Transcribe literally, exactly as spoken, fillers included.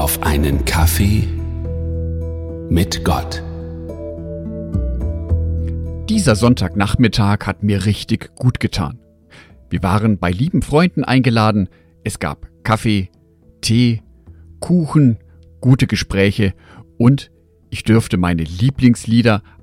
auf einen Kaffee mit Gott. Dieser Sonntagnachmittag hat mir richtig gut getan. Wir waren bei lieben Freunden eingeladen. Es gab Kaffee, Tee, Kuchen, gute Gespräche und ich dürfte meine Lieblingslieder